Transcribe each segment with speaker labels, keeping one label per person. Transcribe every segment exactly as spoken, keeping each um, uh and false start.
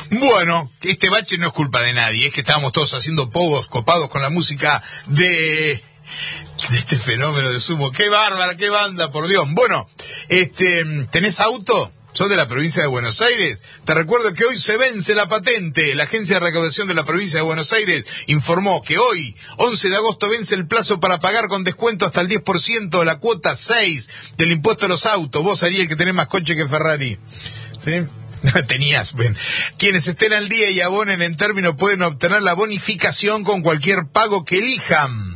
Speaker 1: Bueno, este bache no es culpa de nadie, es que estábamos todos haciendo pogos copados con la música de... de este fenómeno de Sumo. ¡Qué bárbara, qué banda, por Dios! Bueno, este, ¿tenés auto? ¿Sos de la provincia de Buenos Aires? Te recuerdo que hoy se vence la patente. La Agencia de Recaudación de la provincia de Buenos Aires informó que hoy, once de agosto, vence el plazo para pagar con descuento hasta el diez por ciento de la cuota seis del impuesto a los autos. Vos, Ariel, que tenés más coche que Ferrari. ¿Sí? Tenías, ven. Quienes estén al día y abonen en término pueden obtener la bonificación con cualquier pago que elijan.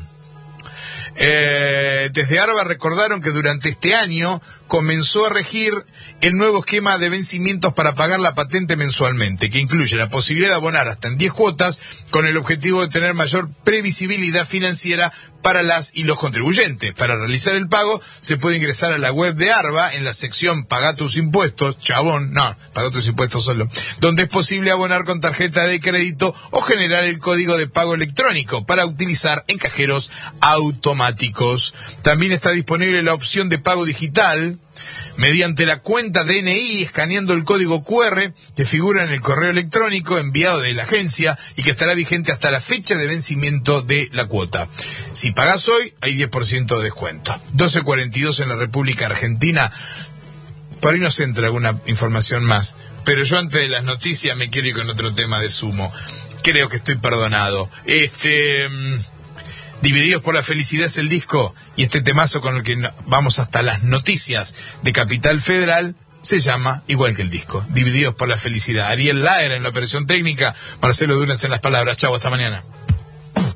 Speaker 1: Eh, desde ARBA recordaron que durante este año comenzó a regir el nuevo esquema de vencimientos para pagar la patente mensualmente, que incluye la posibilidad de abonar hasta en diez cuotas con el objetivo de tener mayor previsibilidad financiera para las y los contribuyentes. Para realizar el pago se puede ingresar a la web de ARBA en la sección Pagá tus impuestos, chabón, no, pagá tus impuestos solo, donde es posible abonar con tarjeta de crédito o generar el código de pago electrónico para utilizar en cajeros automáticos. También está disponible la opción de pago digital mediante la cuenta D N I, escaneando el código cu erre que figura en el correo electrónico enviado de la agencia y que estará vigente hasta la fecha de vencimiento de la cuota. Si pagás hoy, hay diez por ciento de descuento. doce cuarenta y dos en la República Argentina. Por ahí nos entra alguna información más, pero yo antes de las noticias me quiero ir con otro tema de Sumo. Creo que estoy perdonado. Este... Divididos por la Felicidad es el disco, y este temazo con el que vamos hasta las noticias de Capital Federal se llama igual que el disco, Divididos por la Felicidad. Ariel Laer en la operación técnica, Marcelo Durance en las palabras. Chau, hasta mañana.